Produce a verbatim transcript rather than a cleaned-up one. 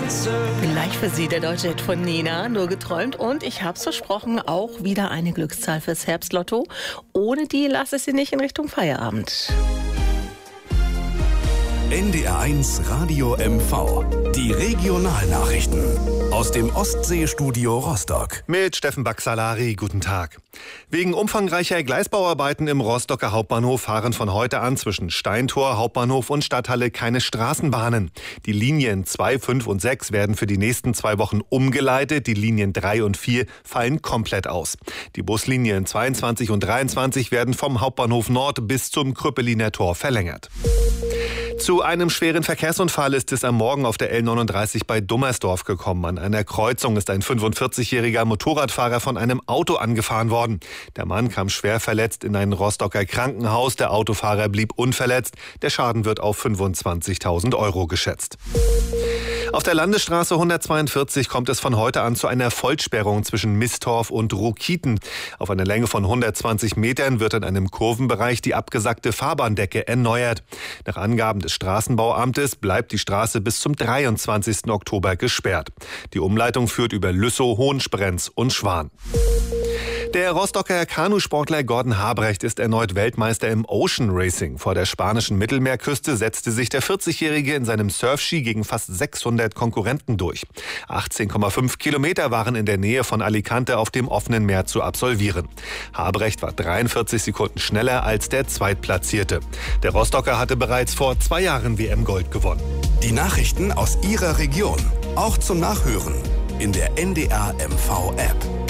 Gleich für Sie der deutsche Hit von Nena, Nur geträumt. Und ich hab's versprochen, auch wieder eine Glückszahl fürs Herbstlotto. Ohne die lasse ich Sie nicht in Richtung Feierabend. N D R eins Radio M V. Die Regionalnachrichten aus dem Ostseestudio Rostock. Mit Steffen Baxalari, guten Tag. Wegen umfangreicher Gleisbauarbeiten im Rostocker Hauptbahnhof fahren von heute an zwischen Steintor, Hauptbahnhof und Stadthalle keine Straßenbahnen. Die Linien zwei, fünf und sechs werden für die nächsten zwei Wochen umgeleitet. Die Linien drei und vier fallen komplett aus. Die Buslinien zweiundzwanzig und dreiundzwanzig werden vom Hauptbahnhof Nord bis zum Krüppeliner Tor verlängert. Zu einem schweren Verkehrsunfall ist es am Morgen auf der L neununddreißig bei Dummersdorf gekommen. An einer Kreuzung ist ein fünfundvierzigjähriger Motorradfahrer von einem Auto angefahren worden. Der Mann kam schwer verletzt in ein Rostocker Krankenhaus. Der Autofahrer blieb unverletzt. Der Schaden wird auf fünfundzwanzigtausend Euro geschätzt. Auf der Landesstraße hundertzweiundvierzig kommt es von heute an zu einer Vollsperrung zwischen Mistorf und Ruhkieten. Auf einer Länge von hundertzwanzig Metern wird in einem Kurvenbereich die abgesackte Fahrbahndecke erneuert. Nach Angaben des Straßenbauamtes bleibt die Straße bis zum dreiundzwanzigsten Oktober gesperrt. Die Umleitung führt über Lüssow, Hohensprenz und Schwan. Der Rostocker Kanusportler Gordon Habrecht ist erneut Weltmeister im Ocean Racing. Vor der spanischen Mittelmeerküste setzte sich der vierzigjährige in seinem Surfski gegen fast sechshundert Konkurrenten durch. achtzehn Komma fünf Kilometer waren in der Nähe von Alicante auf dem offenen Meer zu absolvieren. Habrecht war dreiundvierzig Sekunden schneller als der Zweitplatzierte. Der Rostocker hatte bereits vor zwei Jahren W M-Gold gewonnen. Die Nachrichten aus Ihrer Region, auch zum Nachhören in der N D R M V-App.